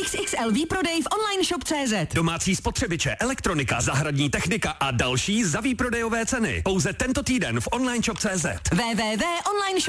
XXL výprodej v online shop.cz. Domácí spotřebiče, elektronika, zahradní technika a další za výprodejové ceny. Pouze tento týden v online shop.cz. www.onlineshop.cz